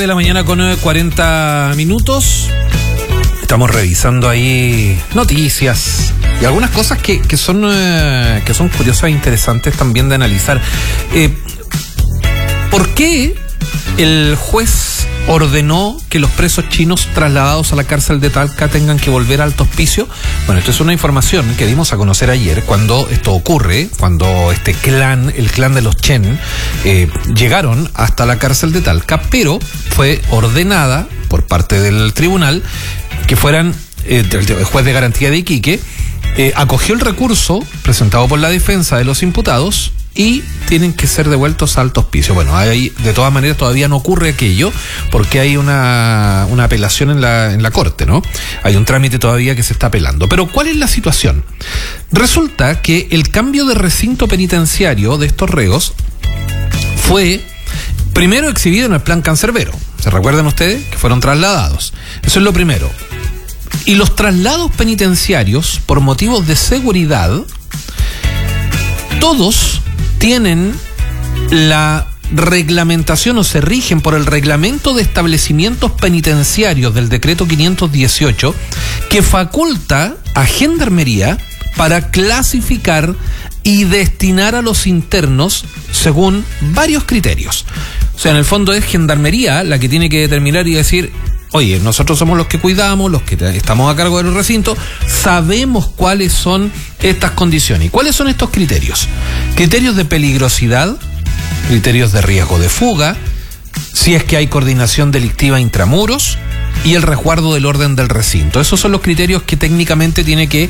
de la mañana con 40 minutos. Estamos revisando ahí noticias y algunas cosas que son curiosas e interesantes también de analizar. ¿Por qué el juez ordenó que los presos chinos trasladados a la cárcel de Talca tengan que volver a Alto Hospicio? Bueno, esto es una información que dimos a conocer ayer cuando esto ocurre, cuando el clan de los Chen llegaron hasta la cárcel de Talca, pero fue ordenada por parte del tribunal que fueran, el juez de garantía de Iquique acogió el recurso presentado por la defensa de los imputados y tienen que ser devueltos a Alto Hospicio. Bueno, ahí de todas maneras todavía no ocurre aquello porque hay una apelación en la corte, ¿no? Hay un trámite todavía que se está apelando. Pero ¿cuál es la situación? Resulta que el cambio de recinto penitenciario de estos reos fue primero exhibido en el plan Cancerbero. ¿Se recuerdan ustedes? Que fueron trasladados. Eso es lo primero. Y los traslados penitenciarios, por motivos de seguridad, todos tienen la reglamentación o se rigen por el reglamento de establecimientos penitenciarios del decreto 518 que faculta a Gendarmería para clasificar y destinar a los internos según varios criterios. O sea, en el fondo es Gendarmería la que tiene que determinar y decir: oye, nosotros somos los que cuidamos, los que estamos a cargo de los recintos, sabemos cuáles son estas condiciones. ¿Y cuáles son estos criterios? Criterios de peligrosidad, criterios de riesgo de fuga, si es que hay coordinación delictiva intramuros y el resguardo del orden del recinto. Esos son los criterios que técnicamente tiene que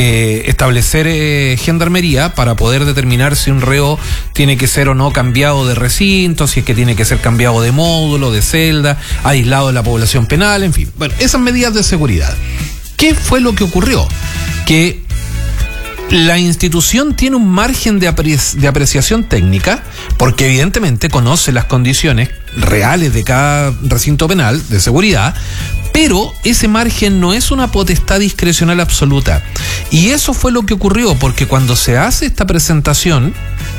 establecer Gendarmería para poder determinar si un reo tiene que ser o no cambiado de recinto, si es que tiene que ser cambiado de módulo, de celda, aislado de la población penal, en fin. Bueno, esas medidas de seguridad. ¿Qué fue lo que ocurrió? Que la institución tiene un margen de apreciación técnica porque evidentemente conoce las condiciones reales de cada recinto penal de seguridad, pero ese margen no es una potestad discrecional absoluta. Y eso fue lo que ocurrió, porque cuando se hace esta presentación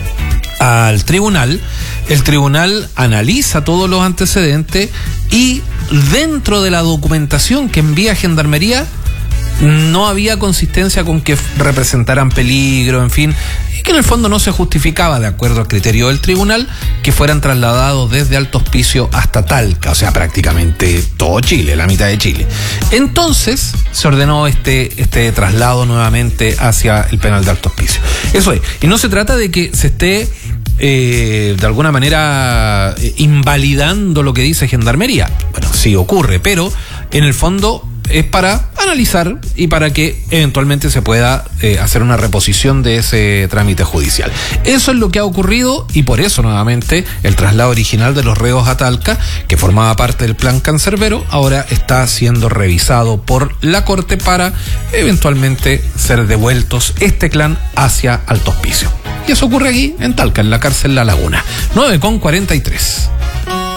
al tribunal, el tribunal analiza todos los antecedentes y dentro de la documentación que envía Gendarmería no había consistencia con que representaran peligro, en fin, y que en el fondo no se justificaba, de acuerdo al criterio del tribunal, que fueran trasladados desde Alto Hospicio hasta Talca, o sea, prácticamente todo Chile, la mitad de Chile. Entonces se ordenó este traslado nuevamente hacia el penal de Alto Hospicio. Eso es, y no se trata de que se esté de alguna manera invalidando lo que dice Gendarmería. Bueno, sí ocurre, pero en el fondo es para analizar y para que eventualmente se pueda hacer una reposición de ese trámite judicial. Eso es lo que ha ocurrido y por eso nuevamente el traslado original de los reos a Talca, que formaba parte del plan Cancerbero, ahora está siendo revisado por la Corte para eventualmente ser devueltos este clan hacia Alto Hospicio. Y eso ocurre aquí en Talca, en la cárcel La Laguna. 9:43.